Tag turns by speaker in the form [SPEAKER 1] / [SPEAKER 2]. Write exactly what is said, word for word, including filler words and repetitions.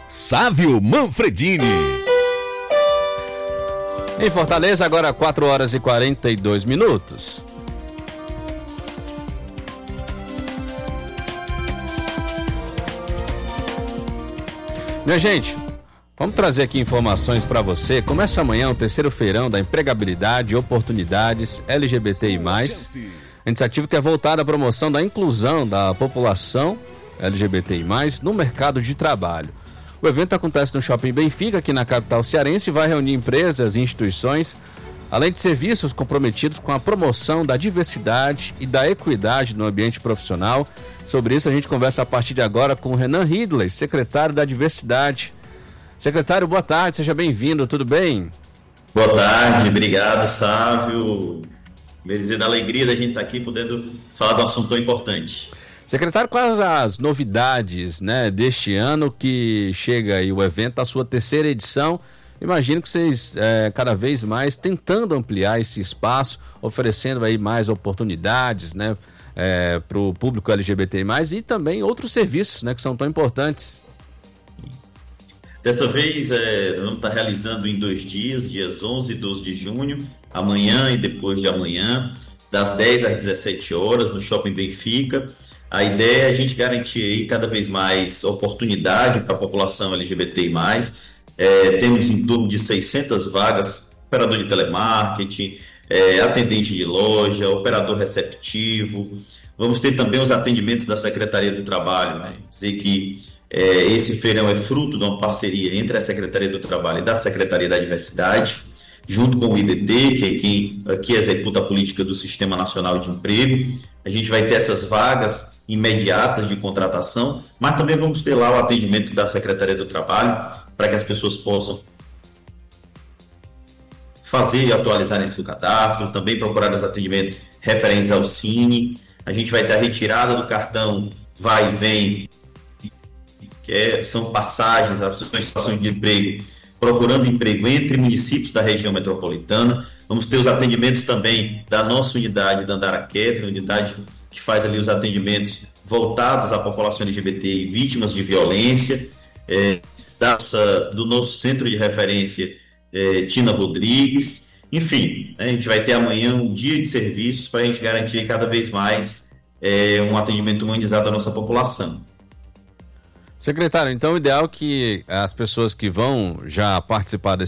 [SPEAKER 1] Sávio Manfredini.
[SPEAKER 2] Em Fortaleza, agora quatro horas e quarenta e dois minutos. Minha gente, vamos trazer aqui informações para você. Começa amanhã o terceiro feirão da empregabilidade e oportunidades L G B T I mais. A iniciativa que é voltada à promoção da inclusão da população L G B T I mais, no mercado de trabalho. O evento acontece no Shopping Benfica, aqui na capital cearense, e vai reunir empresas e instituições, além de serviços comprometidos com a promoção da diversidade e da equidade no ambiente profissional. Sobre isso a gente conversa a partir de agora com o Renan Ridley, secretário da Diversidade. Secretário, boa tarde, seja bem-vindo, tudo bem?
[SPEAKER 3] Boa tarde, obrigado, Sávio. Quer dizer, da alegria da gente estar aqui podendo falar de um assunto tão importante.
[SPEAKER 2] Secretário, quais as novidades, né, deste ano que chega aí o evento, a sua terceira edição? Imagino que vocês é, cada vez mais tentando ampliar esse espaço, oferecendo aí mais oportunidades, né, é, para o público L G B T mais, e também outros serviços, né, que são tão importantes.
[SPEAKER 3] Dessa vez é, nós vamos estar realizando em dois dias, dias onze e doze de junho, amanhã e depois de amanhã, das dez às dezessete horas, no Shopping Benfica. A ideia é a gente garantir aí cada vez mais oportunidade para a população L G B T I mais. É, temos em torno de seiscentas vagas, operador de telemarketing, é, atendente de loja, operador receptivo. Vamos ter também os atendimentos da Secretaria do Trabalho, né? Dizer que é, esse feirão é fruto de uma parceria entre a Secretaria do Trabalho e da Secretaria da Diversidade, junto com o I D T, que é quem aqui executa a política do Sistema Nacional de Emprego. A gente vai ter essas vagas imediatas de contratação, mas também vamos ter lá o atendimento da Secretaria do Trabalho para que as pessoas possam fazer e atualizar esse cadastro, também procurar os atendimentos referentes ao Cine. A gente vai ter a retirada do cartão vai e vem, que é, são passagens, a pessoa em situação de emprego, procurando emprego entre municípios da região metropolitana. Vamos ter os atendimentos também da nossa unidade da Andara Ketri, unidade que faz ali os atendimentos voltados à população L G B T e vítimas de violência, é, da, do nosso centro de referência é, Tina Rodrigues. Enfim, né, a gente vai ter amanhã um dia de serviços para a gente garantir cada vez mais é, um atendimento humanizado à nossa população.
[SPEAKER 2] Secretário, então o ideal é que as pessoas que vão já participar desse